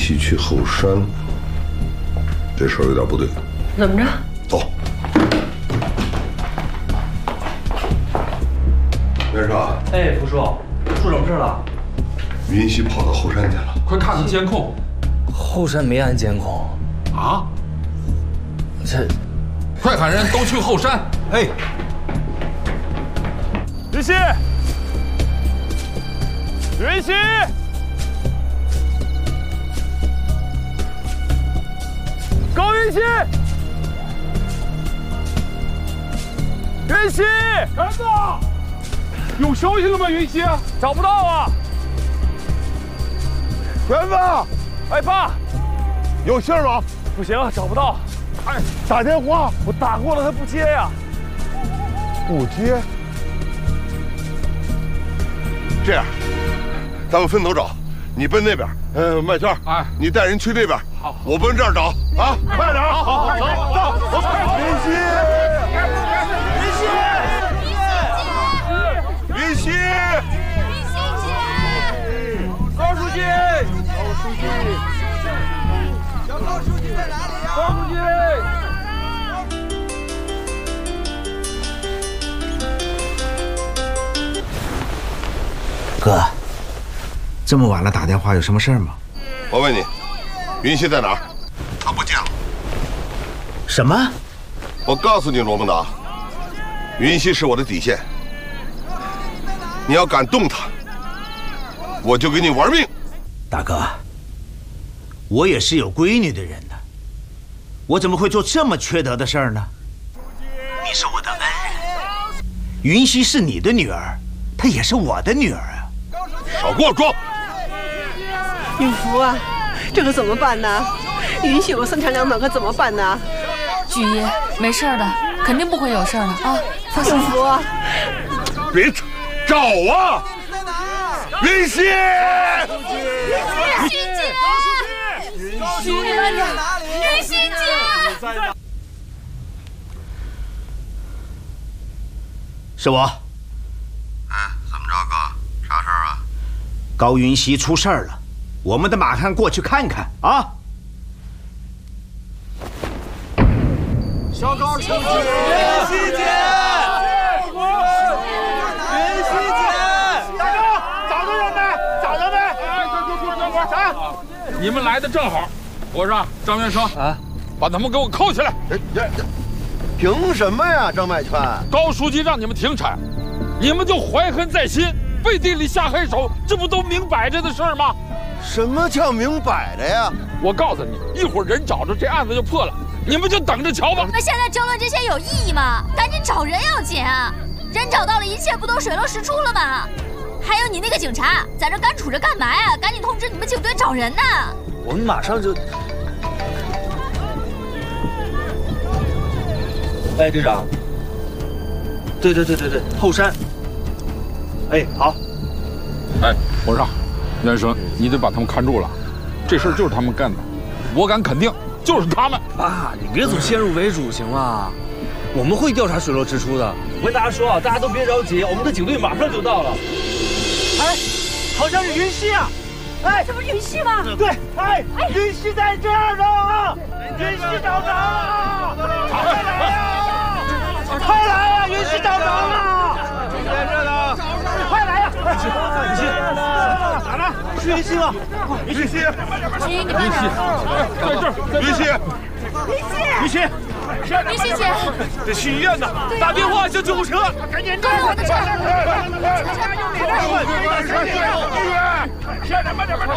熙去后山，这事儿有点不对。 怎么着？ 走。袁绍。 哎，福叔，出什么事了？ 云溪跑到后山去了。 快看看监控。 后山没安监控。 啊？ 这， 快喊人都去后山。 哎。 云溪，云溪，高云溪，云溪，儿子，有消息了吗？云溪，找不到啊。 园子， 哎，爸， 有信吗？ 不行，找不到。 哎，打电话， 我打过了，他不接呀。 不接。 这样，咱们分头找，你奔那边，麦圈， 哎， 你带人去那边， 好， 我奔这儿找啊，快点， 好，走， 云溪，云溪， 高书记，高书记在哪里呀？高书记。 哥，这么晚了打电话有什么事儿吗？ 我问你，云溪在哪儿？他不见了。 什么？ 我告诉你，罗孟达，云溪是我的底线。你要敢动他，我就给你玩命。 大哥，我也是有闺女的人呢，我怎么会做这么缺德的事儿呢？你是我的恩人，云溪是你的女儿，她也是我的女儿啊。 少给我装！ 允福啊，这可怎么办呢？允许我三长两短，可怎么办呢？ 菊姨，没事的，肯定不会有事的啊，放心。 允福， 别找啊！云溪， 云溪姐，高书记在哪里？云溪姐， 是我。 哎，怎么着，哥？啥事儿啊？ 高云溪出事儿了，我们得马上过去看看啊！ 小高书记，云溪姐，云溪姐，大哥，找到人没？找到没？哎，等会儿，啥？ 你们来的正好，我说张元生啊，把他们给我铐起来！ 凭什么呀，张麦圈？ 高书记让你们停产，你们就怀恨在心。 背地里下黑手，这不都明摆着的事儿吗？ 什么叫明摆着呀？ 我告诉你，一会儿人找着，这案子就破了，你们就等着瞧吧。 那现在争论这些有意义吗？赶紧找人要紧啊！人找到了，一切不都水落石出了吗？还有你那个警察在这干杵着干嘛呀？赶紧通知你们警队找人呢！ 我们马上就。哎，队长。对，后山。 哎，好。 哎，我说，元生，你得把他们看住了，这事儿就是他们干的，我敢肯定就是他们。 爸，你别总先入为主行吗？我们会调查水落石出的。我跟大家说啊，大家都别着急，我们的警队马上就到了。哎，好像是云溪啊！哎， 这不是云溪吗？ 对，哎，云溪在这儿呢！云溪找着了！快来呀！快来呀！云溪找着了！在这呢！ 快来呀！云溪，哪呢？是云溪吗？云溪， 菊姨，你慢点。 在这儿， 云溪， 云溪， 云溪姐， 得去医院呢，打电话叫救护车，赶紧！ 跟着我的车。 慢点！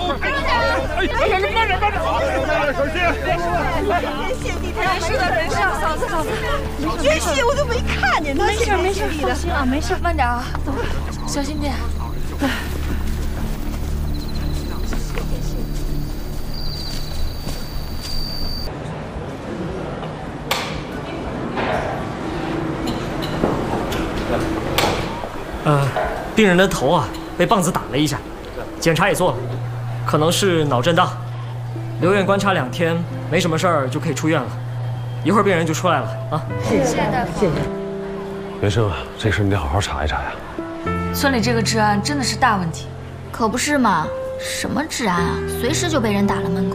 小心！ 谢地没事的，没事，嫂子。云溪，我都没看见他。 没事，放心啊，没事，慢点啊，走，小心点。 病人的头啊被棒子打了一下，检查也做了，可能是脑震荡，留院观察2天，没什么事儿就可以出院了。一会儿病人就出来了啊！ 谢谢大夫。谢谢。 袁生啊，这事你得好好查一查呀。 村里这个治安真的是大问题。 可不是嘛，什么治安啊，随时就被人打了闷弓。